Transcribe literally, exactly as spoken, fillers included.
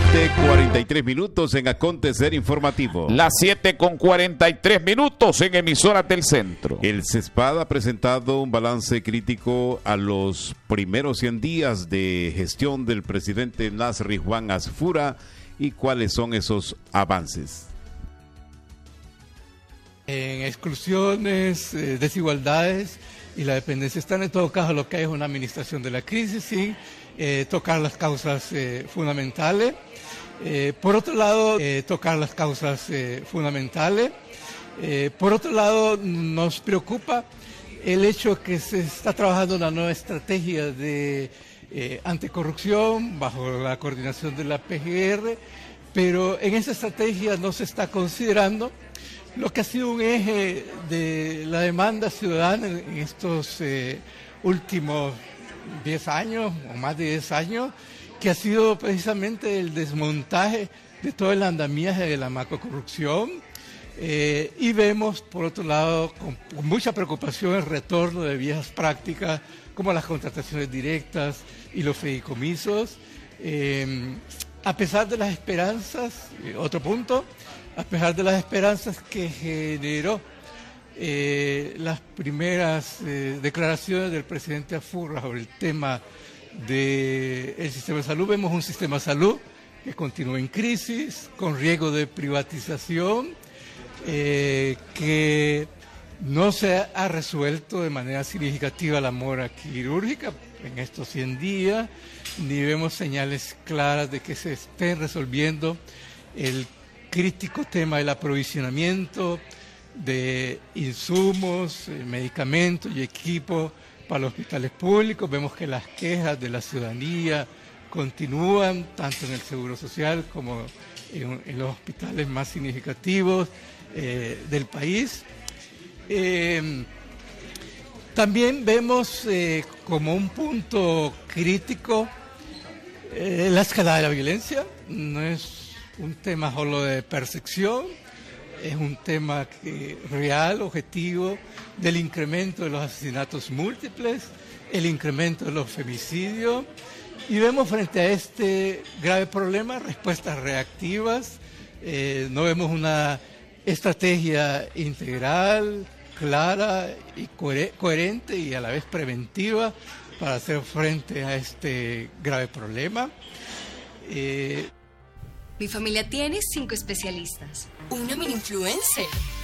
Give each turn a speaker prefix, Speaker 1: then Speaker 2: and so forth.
Speaker 1: siete cuarenta y tres minutos en Acontecer Informativo.
Speaker 2: Las siete con cuarenta y tres minutos en Emisoras del Centro.
Speaker 1: El CESPAD ha presentado un balance crítico a los primeros cien días de gestión del presidente Nasri Juan Asfura. ¿Y cuáles son esos avances?
Speaker 3: En exclusiones, eh, desigualdades y la dependencia están, en todo caso lo que hay es una administración de la crisis y eh, tocar las causas eh, fundamentales. Eh, por otro lado, eh, tocar las causas eh, fundamentales. Eh, por otro lado, nos preocupa el hecho que se está trabajando una nueva estrategia de eh, anticorrupción bajo la coordinación de la P G R, pero en esa estrategia no se está considerando lo que ha sido un eje de la demanda ciudadana en estos eh, últimos diez años o más de diez años, que ha sido precisamente el desmontaje de todo el andamiaje de la macrocorrupción. Eh, y vemos, por otro lado, con, con mucha preocupación el retorno de viejas prácticas como las contrataciones directas y los fideicomisos. Eh, a pesar de las esperanzas, eh, otro punto, a pesar de las esperanzas que generó eh, las primeras eh, declaraciones del presidente Asfura sobre el tema del sistema de salud, vemos un sistema de salud que continúa en crisis, con riesgo de privatización, eh, que no se ha resuelto de manera significativa la mora quirúrgica en estos cien días, ni vemos señales claras de que se estén resolviendo el crítico tema del aprovisionamiento de insumos, medicamentos y equipos para los hospitales públicos. Vemos que las quejas de la ciudadanía continúan, tanto en el Seguro Social como en, en los hospitales más significativos eh, del país. Eh, también vemos eh, como un punto crítico eh, la escalada de la violencia. No es un tema solo de percepción, es un tema que, real, objetivo, del incremento de los asesinatos múltiples, el incremento de los femicidios, y vemos frente a este grave problema respuestas reactivas. Eh, no vemos una estrategia integral, clara y coher- coherente y a la vez preventiva para hacer frente a este grave problema. Eh,
Speaker 4: Mi familia tiene cinco especialistas.
Speaker 5: Una mini influencer.